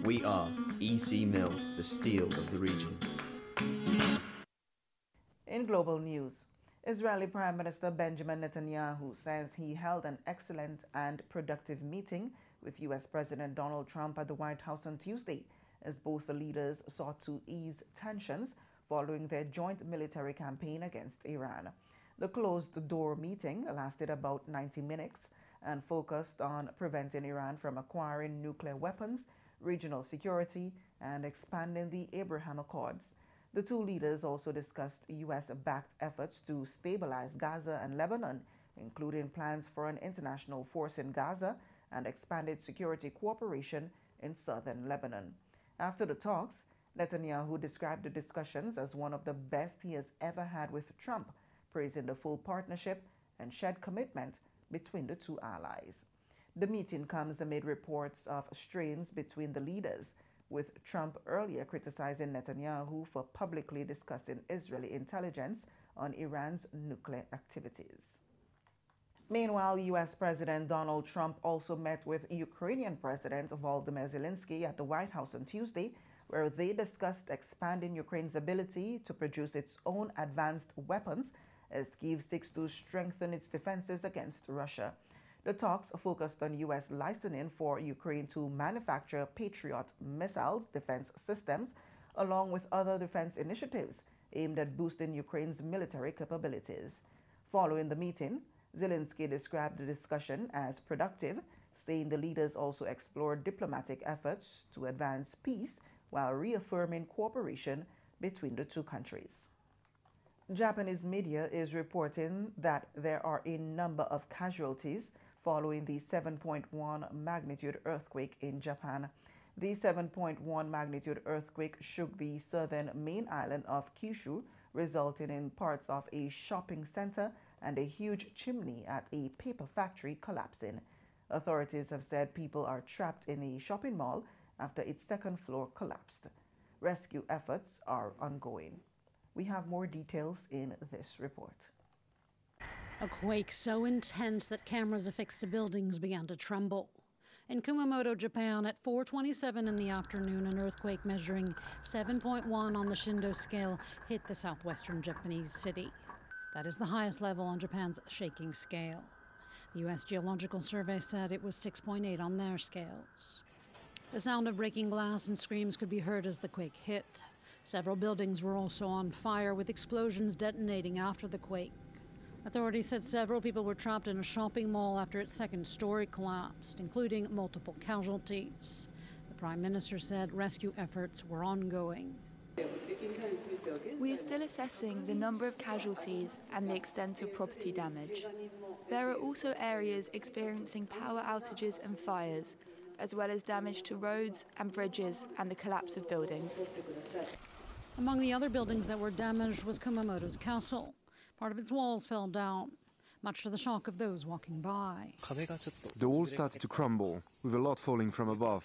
We are EC Mill, the steel of the region. In global news, Israeli Prime Minister Benjamin Netanyahu says he held an excellent and productive meeting with U.S. President Donald Trump at the White House on Tuesday, as both the leaders sought to ease tensions following their joint military campaign against Iran. The closed-door meeting lasted about 90 minutes and focused on preventing Iran from acquiring nuclear weapons, regional security, and expanding the Abraham Accords. The two leaders also discussed U.S.-backed efforts to stabilize Gaza and Lebanon, including plans for an international force in Gaza and expanded security cooperation in southern Lebanon. After the talks, Netanyahu described the discussions as one of the best he has ever had with Trump, praising the full partnership and shared commitment between the two allies. The meeting comes amid reports of strains between the leaders, with Trump earlier criticizing Netanyahu for publicly discussing Israeli intelligence on Iran's nuclear activities. Meanwhile, U.S. President Donald Trump also met with Ukrainian President Volodymyr Zelensky at the White House on Tuesday, where they discussed expanding Ukraine's ability to produce its own advanced weapons as Kyiv seeks to strengthen its defenses against Russia. The talks focused on U.S. licensing for Ukraine to manufacture Patriot missile defense systems, along with other defense initiatives aimed at boosting Ukraine's military capabilities. Following the meeting, Zelensky described the discussion as productive, saying the leaders also explored diplomatic efforts to advance peace while reaffirming cooperation between the two countries. Japanese media is reporting that there are a number of casualties following the 7.1 magnitude earthquake in Japan. The 7.1 magnitude earthquake shook the southern main island of Kyushu, resulting in parts of a shopping center and a huge chimney at a paper factory collapsing. Authorities have said people are trapped in a shopping mall after its second floor collapsed. Rescue efforts are ongoing. We have more details in this report. A quake so intense that cameras affixed to buildings began to tremble. In Kumamoto, Japan, at 4:27 in the afternoon, an earthquake measuring 7.1 on the Shindo scale hit the southwestern Japanese city. That is the highest level on Japan's shaking scale. The U.S. Geological Survey said it was 6.8 on their scales. The sound of breaking glass and screams could be heard as the quake hit. Several buildings were also on fire, with explosions detonating after the quake. Authorities said several people were trapped in a shopping mall after its second story collapsed, including multiple casualties. The Prime Minister said rescue efforts were ongoing. We are still assessing the number of casualties and the extent of property damage. There are also areas experiencing power outages and fires, as well as damage to roads and bridges and the collapse of buildings. Among the other buildings that were damaged was Kumamoto's castle. Part of its walls fell down, much to the shock of those walking by. The wall started to crumble, with a lot falling from above.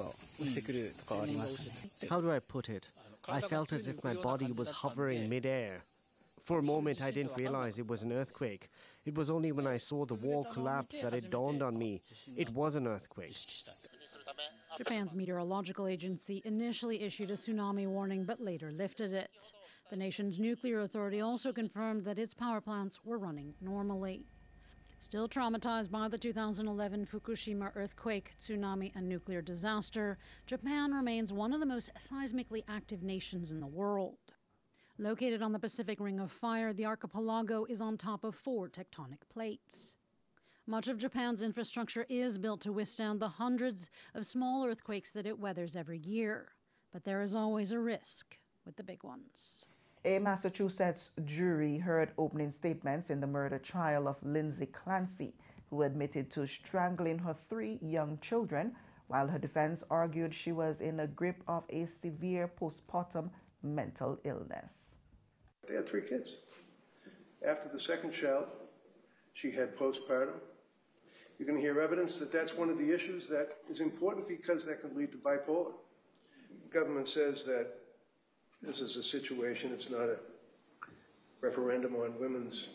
How do I put it? I felt as if my body was hovering mid-air. For a moment, I didn't realize it was an earthquake. It was only when I saw the wall collapse that it dawned on me. It was an earthquake. Japan's meteorological agency initially issued a tsunami warning, but later lifted it. The nation's nuclear authority also confirmed that its power plants were running normally. Still traumatized by the 2011 Fukushima earthquake, tsunami, and nuclear disaster, Japan remains one of the most seismically active nations in the world. Located on the Pacific Ring of Fire, the archipelago is on top of 4 tectonic plates. Much of Japan's infrastructure is built to withstand the hundreds of small earthquakes that it weathers every year. But there is always a risk with the big ones. A Massachusetts jury heard opening statements in the murder trial of Lindsay Clancy, who admitted to strangling her 3 young children, while her defense argued she was in the grip of a severe postpartum mental illness. They had 3 kids. After the second child, she had postpartum. You're going to hear evidence that that's one of the issues that is important because that can lead to bipolar. The government says that this is a situation, it's not a referendum on women's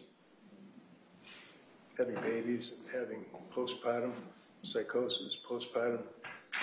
having babies and having postpartum psychosis, postpartum